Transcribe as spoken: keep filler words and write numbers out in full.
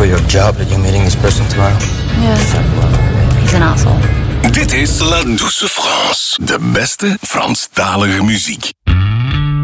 your job that you're meeting this person tomorrow? Yeah. He's an asshole. Dit is La Douce France. De beste Franstalige muziek.